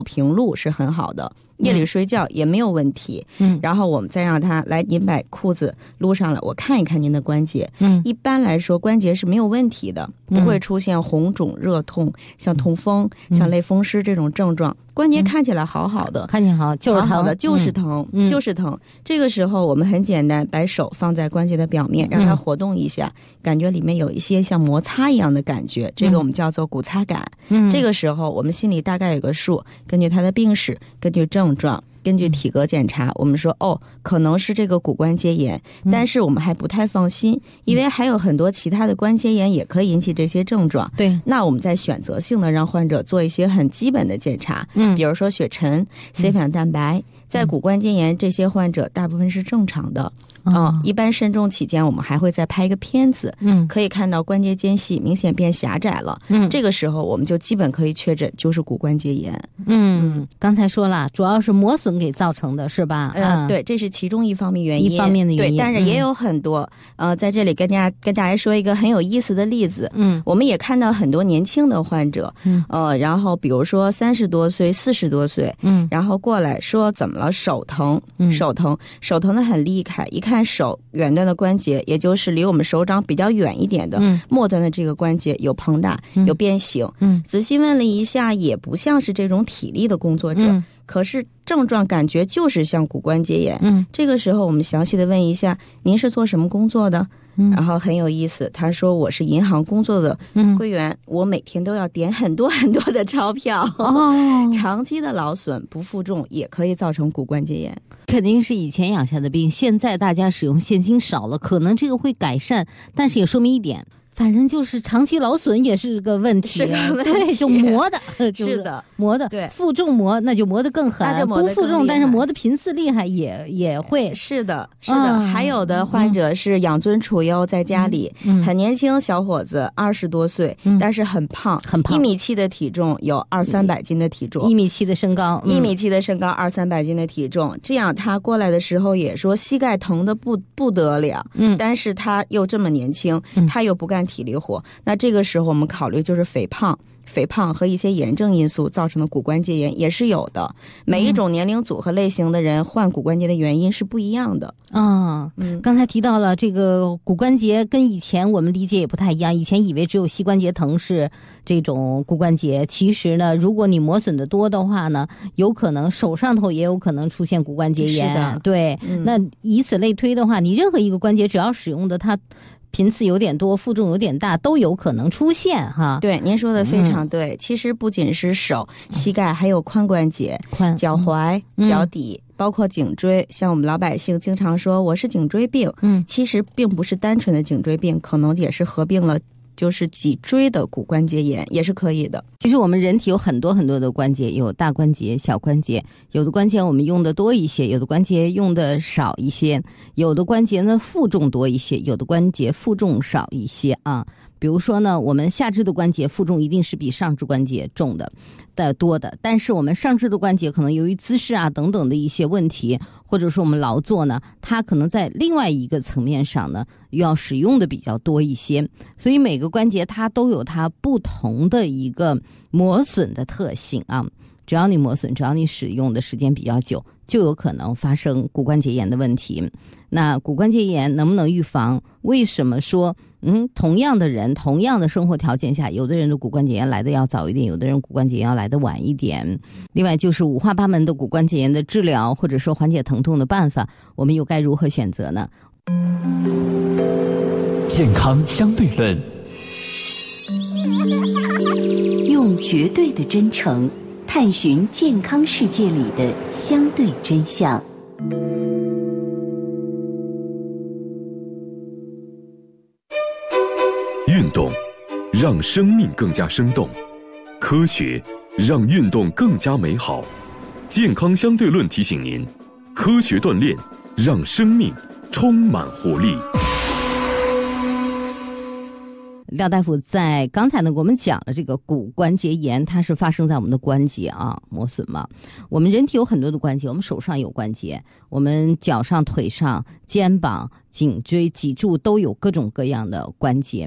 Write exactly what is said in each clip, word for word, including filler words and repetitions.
平路是很好的，夜里睡觉也没有问题。 嗯， 然后我们再让他来，您把裤子撸上来，我看一看您的关节。 嗯， 一般来说关节是没有问题的，不会出现红肿、热痛、像痛风、 嗯、 像类风湿这种症状。关节看起来好好的， 嗯、看起来好，就是疼， 好好的，就是疼， 嗯、 就是疼。这个时候我们很简单，把手放在关节的表面，让它活动一下，嗯、感觉里面有一些像摩擦一样的感觉，这个我们叫做骨擦感。嗯，这个时候我们心里大概有个数，根据它的病史，根据症状。根据体格检查，我们说哦，可能是这个骨关节炎，但是我们还不太放心，因为还有很多其他的关节炎也可以引起这些症状。 对， 那我们再选择性的让患者做一些很基本的检查，嗯，比如说血沉、C 反蛋白，在骨关节炎这些患者大部分是正常的。啊、哦，一般慎重起见，我们还会再拍一个片子，嗯，可以看到关节间隙明显变狭窄了，嗯，这个时候我们就基本可以确诊就是骨关节炎。 嗯，嗯刚才说了，主要是磨损给造成的，是吧？ 嗯，对，这是其中一方面原因， 一方面的原因， 对，但是也有很多。嗯、呃，在这里跟大家跟大家说一个很有意思的例子，嗯，我们也看到很多年轻的患者，嗯，呃，然后比如说三十多岁、四十多岁，嗯，然后过来说怎么了，手疼，嗯、手疼，手疼的很厉害，一看。看手远端的关节，也就是离我们手掌比较远一点的、嗯、末端的这个关节有膨大、嗯、有变形、嗯、仔细问了一下，也不像是这种体力的工作者、嗯、可是症状感觉就是像骨关节炎、嗯、这个时候我们详细的问一下，您是做什么工作的？嗯、然后很有意思，他说我是银行工作的柜员、嗯、我每天都要点很多很多的钞票、哦、长期的劳损不负重也可以造成骨关节炎。 肯定是以前养下的病，现在大家使用现金少了，可能这个会改善，但是也说明一点，反正就是长期劳损也是个问题， 是个问题， 对，就磨的，就是的， 磨的， 对， 负重磨那就磨得更狠， 那就磨得更厉害， 不负重但是磨的频次厉害也也会， 是的，是的、啊。还有的患者是养尊处优，在家里、嗯、很年轻小伙子，二十多岁、嗯，但是很胖， 很胖， 一米七的体重，有二三百斤的体重， 一米七的身高， 一、嗯、米七的身高，二三百斤的体重，这样他过来的时候也说膝盖疼的不不得了，嗯，但是他又这么年轻，嗯、他又不干体力活。那这个时候我们考虑就是肥胖肥胖和一些炎症因素造成的骨关节炎也是有的，每一种年龄组和类型的人患骨关节的原因是不一样的。 啊、嗯，刚才提到了这个骨关节跟以前我们理解也不太一样，以前以为只有膝关节疼是这种骨关节，其实呢如果你磨损的多的话呢，有可能手上头也有可能出现骨关节炎。 是的， 对、嗯、那以此类推的话，你任何一个关节只要使用的它频次有点多，负重有点大，都有可能出现哈。 对，您说的非常对、嗯、其实不仅是手、膝盖，还有髋关节、髋脚踝、嗯、脚底，包括颈椎，像我们老百姓经常说我是颈椎病，嗯，其实并不是单纯的颈椎病，可能也是合并了就是脊椎的骨关节炎，也是可以的。 其实我们人体有很多很多的关节，有大关节、小关节，有的关节我们用的多一些，有的关节用的少一些，有的关节呢负重多一些，有的关节负重少一些啊。比如说呢，我们下肢的关节负重一定是比上肢关节重的的多的，但是我们上肢的关节可能由于姿势啊等等的一些问题，或者说我们劳作呢，它可能在另外一个层面上呢要使用的比较多一些，所以每个关节它都有它不同的一个磨损的特性啊。只要你磨损，只要你使用的时间比较久，就有可能发生骨关节炎的问题。那骨关节炎能不能预防？为什么说嗯，同样的人，同样的生活条件下，有的人的骨关节炎来的要早一点，有的人骨关节炎要来的晚一点。另外就是五花八门的骨关节炎的治疗，或者说缓解疼痛的办法，我们又该如何选择呢？ 健康相对论， 用绝对的真诚探寻健康世界里的相对真相。 运动让生命更加生动，科学让运动更加美好。健康相对论提醒您，科学锻炼让生命充满活力。 廖大夫在刚才呢，我们讲了这个骨关节炎，它是发生在我们的关节啊，磨损嘛。我们人体有很多的关节，我们手上有关节，我们脚上、腿上、肩膀、颈椎、脊柱都有各种各样的关节。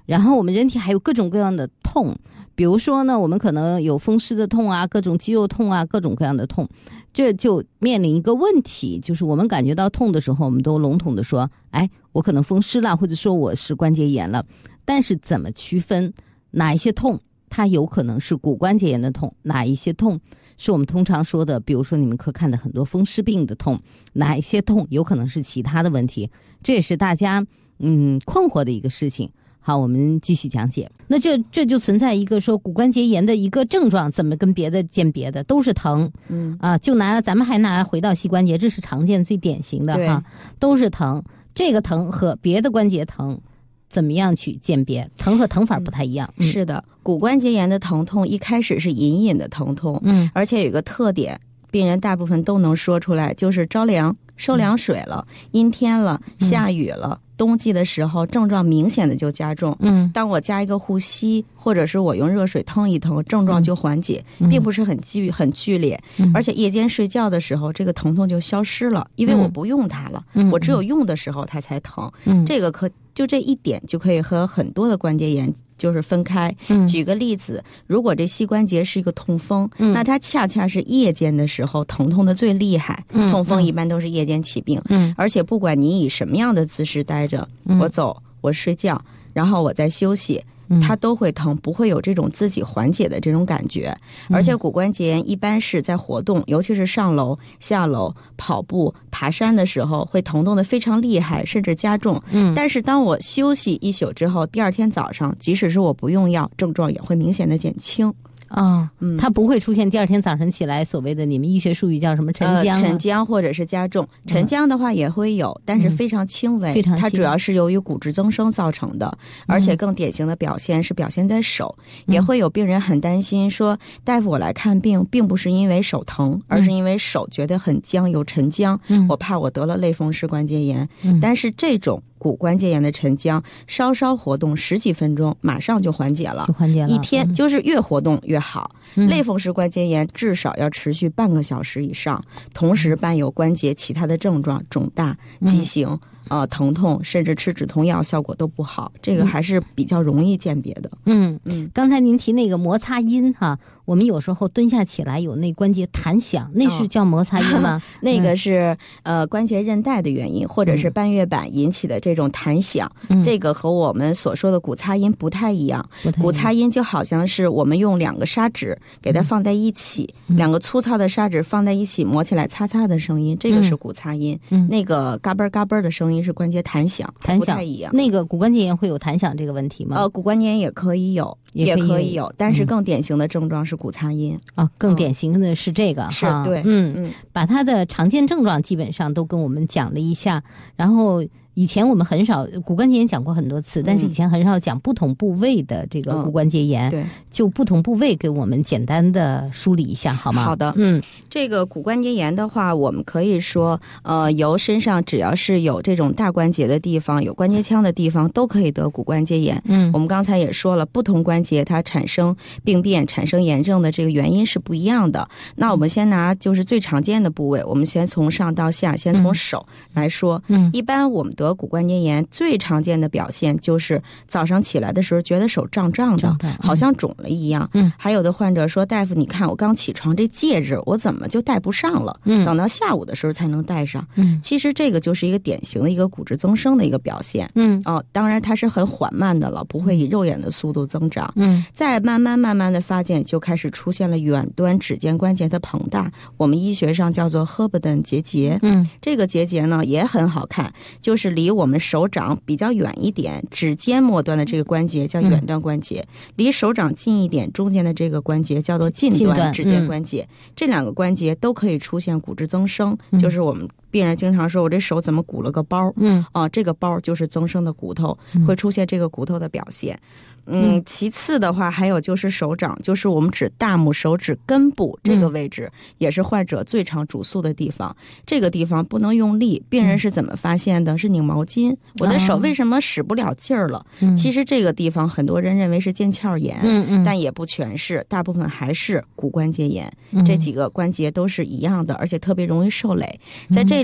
然后我们人体还有各种各样的痛，比如说呢，我们可能有风湿的痛啊，各种肌肉痛啊，各种各样的痛。这就面临一个问题，就是我们感觉到痛的时候，我们都笼统的说，哎，我可能风湿了，或者说我是关节炎了。但是怎么区分哪一些痛它有可能是骨关节炎的痛，哪一些痛是我们通常说的，比如说你们可看的很多风湿病的痛，哪一些痛有可能是其他的问题，这也是大家嗯困惑的一个事情。好，我们继续讲解。那这这就存在一个说骨关节炎的一个症状，怎么跟别的鉴别的？都是疼，嗯啊，就拿咱们还拿回到膝关节，这是常见最典型的哈，都是疼。这个疼和别的关节疼怎么样去鉴别？疼和疼法不太一样。 嗯、是的，骨关节炎的疼痛一开始是隐隐的疼痛，嗯，而且有一个特点，病人大部分都能说出来，就是着凉、受凉水了、嗯、阴天了、下雨了。嗯，冬季的时候症状明显的就加重，嗯，当我加一个护膝或者是我用热水腾一腾，症状就缓解，嗯，并不是很剧很剧烈，嗯，而且夜间睡觉的时候这个疼痛就消失了，因为我不用它了，嗯，我只有用的时候它才疼，嗯，这个可就这一点就可以和很多的关节炎就是分开。嗯，举个例子，如果这膝关节是一个痛风，嗯，那它恰恰是夜间的时候疼痛的最厉害，嗯，痛风一般都是夜间起病，嗯，而且不管你以什么样的姿势待着，嗯，我走我睡觉然后我在休息，它都会疼，不会有这种自己缓解的这种感觉。而且骨关节炎一般是在活动，尤其是上楼下楼跑步爬山的时候会疼痛的非常厉害，甚至加重，嗯，但是当我休息一宿之后，第二天早上即使是我不用药，症状也会明显的减轻。 哦，嗯，它不会出现第二天早晨起来所谓的你们医学术语叫什么沉僵、啊呃、沉僵或者是加重。沉僵的话也会有，嗯，但是非常轻微，非常轻微，它主要是由于骨质增生造成的，而且更典型的表现是表现在手，嗯，也会有病人很担心说，大夫我来看病并不是因为手疼，而是因为手觉得很僵有沉僵，嗯，我怕我得了类风湿关节炎，嗯，但是这种骨关节炎的沉僵稍稍活动十几分钟马上就缓解了， 就缓解了， 一天，嗯，就是越活动越好，嗯，类风湿关节炎至少要持续半个小时以上，同时伴有关节其他的症状，肿大、畸形，嗯，呃，疼痛，甚至吃止痛药效果都不好，这个还是比较容易鉴别的。 嗯嗯，刚才您提那个摩擦音哈，我们有时候蹲下起来有那关节弹响，那是叫摩擦音吗？哦， 那个是呃关节韧带的原因，或者是半月板引起的这种弹响，嗯，这个和我们所说的骨擦音不太一样。骨擦音就好像是我们用两个砂纸给它放在一起，嗯，两个粗糙的砂纸放在一起磨起来擦擦的声音，这个是骨擦音。嗯，那个嘎嘣嘎嘣的声音是关节弹响， 弹响不太一样。 那个骨关节炎会有弹响这个问题吗？ 呃，骨关节炎也可以有，也可以 有, 可以有但是更典型的症状是骨擦音。 啊，更典型的是这个， 嗯，是对， 嗯嗯，把它的常见症状基本上都跟我们讲了一下，然后以前我们很少骨关节炎讲过很多次，但是以前很少讲不同部位的这个骨关节炎，嗯，对，就不同部位给我们简单的梳理一下好吗？ 好的，嗯，这个骨关节炎的话，我们可以说，呃，由身上只要是有这种大关节的地方，有关节腔的地方，都可以得骨关节炎。嗯，我们刚才也说了，不同关节它产生病变、产生炎症的这个原因是不一样的。那我们先拿就是最常见的部位，我们先从上到下，先从手来说。嗯，一般我们得骨关节炎最常见的表现就是早上起来的时候觉得手胀胀的，嗯，好像肿了一样。嗯，还有的患者说，大夫你看我刚起床这戒指我怎么就戴不上了，嗯，等到下午的时候才能戴上。嗯，其实这个就是一个典型的一个骨质增生的一个表现。嗯，哦，当然它是很缓慢的了，不会以肉眼的速度增长。嗯，再慢慢慢慢的发现，就开始出现了远端指尖关节的膨大，我们医学上叫做 Heberden 结节。嗯，这个结节呢也很好看，就是离我们手掌比较远一点，指尖末端的这个关节叫远端关节，嗯，离手掌近一点，中间的这个关节叫做近端指尖关节。嗯，这两个关节都可以出现骨质增生，嗯，就是我们病人经常说我这手怎么鼓了个包，嗯啊，这个包就是增生的骨头，会出现这个骨头的表现。嗯，其次的话还有就是手掌，就是我们指大拇手指根部这个位置，嗯，也是患者最常主诉的地方。这个地方不能用力，病人是怎么发现的？是拧毛巾，我的手为什么使不了劲儿了？嗯，其实这个地方很多人认为是腱鞘炎，嗯嗯，但也不全是，大部分还是骨关节炎。嗯，这几个关节都是一样的，而且特别容易受累。在这里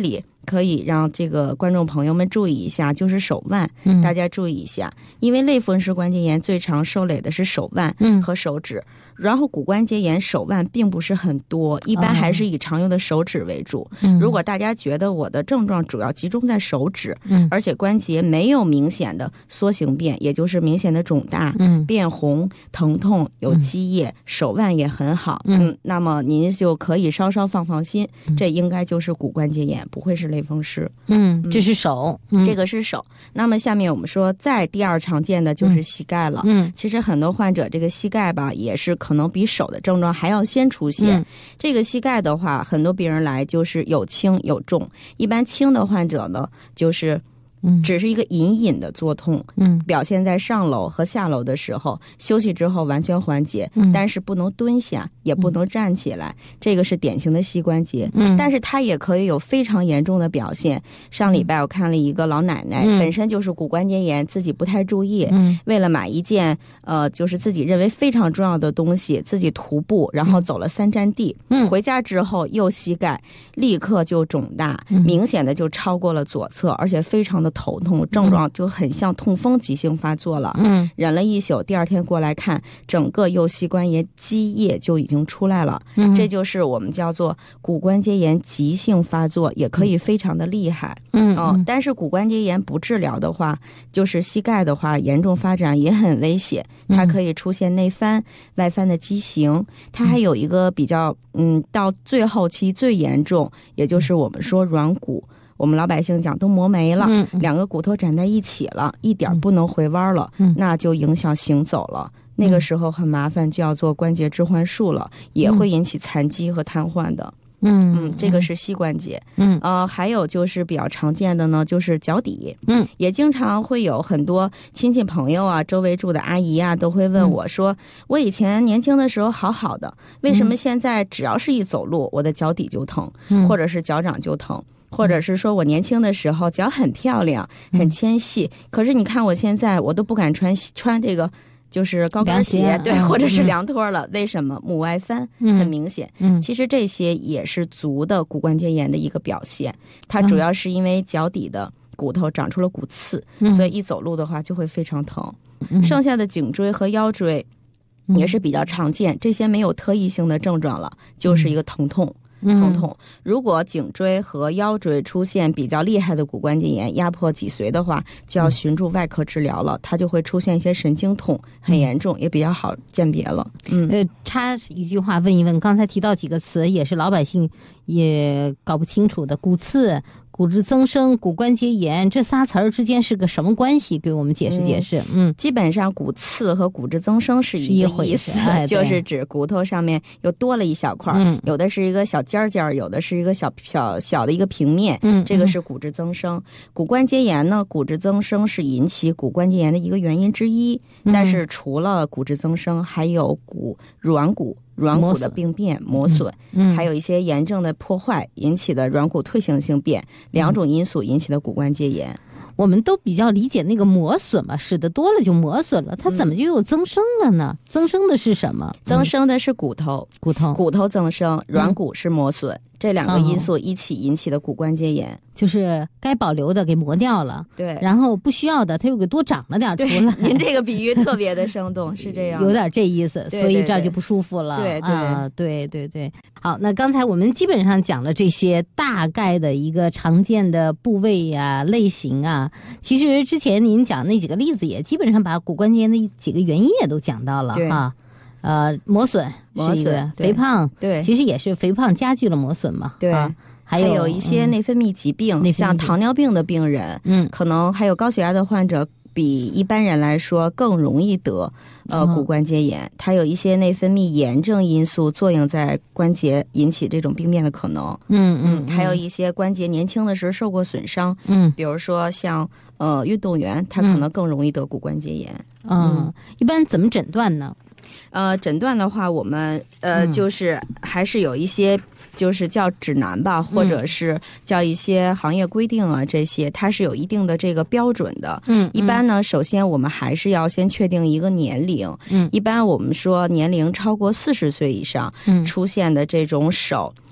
可以让这个观众朋友们注意一下，就是手腕，嗯、大家注意一下，因为类风湿关节炎最常受累的是手腕和手指。嗯，然后骨关节炎手腕并不是很多，一般还是以常用的手指为主。嗯，如果大家觉得我的症状主要集中在手指，嗯，而且关节没有明显的缩形变，也就是明显的肿大、嗯、变红、疼痛、有积液，嗯、手腕也很好，嗯，那么您就可以稍稍放放心，嗯、这应该就是骨关节炎，不会是类风湿。 嗯，这是手，嗯、 这个是手。那么下面我们说，再第二常见的就是膝盖了。嗯，其实很多患者这个膝盖吧，也是可能比手的症状还要先出现。嗯、这个膝盖的话，很多病人来就是有轻有重，一般轻的患者呢，就是只是一个隐隐的作痛，嗯，表现在上楼和下楼的时候，休息之后完全缓解，嗯、但是不能蹲下，也不能站起来，嗯、这个是典型的膝关节。嗯，但是它也可以有非常严重的表现。上礼拜我看了一个老奶奶，嗯、本身就是骨关节炎，自己不太注意，嗯、为了买一件呃，就是自己认为非常重要的东西，自己徒步，然后走了三站地，嗯、回家之后右膝盖立刻就肿大，嗯、明显的就超过了左侧，而且非常的头痛，症状就很像痛风急性发作了。嗯，忍了一宿，第二天过来看，整个右膝关节积液就已经出来了。嗯，这就是我们叫做骨关节炎急性发作，也可以非常的厉害。嗯，哦，但是骨关节炎不治疗的话，就是膝盖的话严重发展也很危险，它可以出现内翻、外翻的畸形，它还有一个比较嗯，到最后期最严重，也就是我们说软骨。我们老百姓讲都磨没了，嗯、两个骨头粘在一起了，一点不能回弯了，嗯、那就影响行走了。那个时候很麻烦，就要做关节置换术了，嗯、也会引起残疾和瘫痪的。嗯嗯，这个是膝关节。嗯，呃，还有就是比较常见的呢，就是脚底。嗯，也经常会有很多亲戚朋友啊，周围住的阿姨啊，都会问我说，嗯、我以前年轻的时候好好的，为什么现在只要是一走路，我的脚底就疼，嗯、或者是脚掌就疼？或者是说我年轻的时候脚很漂亮很纤细，嗯、可是你看我现在我都不敢穿穿这个就是高跟鞋，对，嗯、或者是凉拖了，嗯、为什么？母外翻，嗯、很明显。嗯，其实这些也是足的骨关节炎的一个表现，它主要是因为脚底的骨头长出了骨刺，嗯、所以一走路的话就会非常疼。嗯、剩下的颈椎和腰椎也是比较常见，这些没有特异性的症状了，就是一个疼痛。疼痛，如果颈椎和腰椎出现比较厉害的骨关节炎，压迫脊髓的话，就要寻助外科治疗了，它就会出现一些神经痛，很严重，也比较好鉴别了。嗯， 呃，插一句话问一问，刚才提到几个词，也是老百姓也搞不清楚的，骨刺、骨质增生、骨关节炎，这仨词儿之间是个什么关系？给我们解释解释。嗯， 嗯基本上骨刺和骨质增生是一个意思， 哎、 就是指骨头上面又多了一小块，嗯、有的是一个小尖尖，有的是一个小小小的一个平面，嗯，这个是骨质增生。骨关节炎呢，骨质增生是引起骨关节炎的一个原因之一，嗯、但是除了骨质增生，还有骨软骨。软骨的病变、磨损，嗯嗯、还有一些炎症的破坏引起的软骨退行性变，两种因素引起的骨关节炎。 我们都比较理解那个磨损嘛，使得多了就磨损了，它怎么就有增生了呢？嗯、增生的是什么？ 增生的是骨头， 骨头， 骨头增生，软骨是磨损。嗯这两个因素一起引起的骨关节炎， 嗯、就是该保留的给磨掉了， 对， 然后不需要的它又给多长了点出来。 您这个比喻特别的生动，是这样， 有点这意思， 对对对， 所以这儿就不舒服了。 对对、 啊、对对对。好，那刚才我们基本上讲了这些大概的一个常见的部位呀、啊、类型啊。其实之前您讲那几个例子也基本上把骨关节炎的几个原因也都讲到了哈。呃，磨损是一个，肥胖， 对， 其实也是肥胖加剧了磨损嘛， 对。 啊、 还有一些内分泌疾病，嗯、像糖尿病的病人，嗯，可能还有高血压的患者，比一般人来说更容易得呃骨关节炎。哦、它有一些内分泌炎症因素作用在关节，引起这种病变的可能。嗯嗯，还有一些关节年轻的时候受过损伤，嗯，比如说像呃运动员，他可能更容易得骨关节炎。 嗯，嗯一般怎么诊断呢？ 呃，诊断的话，我们呃、嗯、就是还是有一些就是叫指南吧，或者是叫一些行业规定啊，这些它是有一定的这个标准的。嗯，一般呢，首先我们还是要先确定一个年龄。嗯，一般我们说年龄超过四十岁以上，嗯，出现的这种手。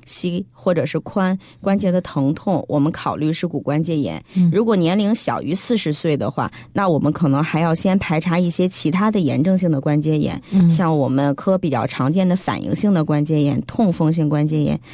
膝或者是髋关节的疼痛，我们考虑是骨关节炎。嗯、如果年龄小于四十岁的话，那我们可能还要先排查一些其他的炎症性的关节炎，嗯、像我们科比较常见的反应性的关节炎、痛风性关节炎，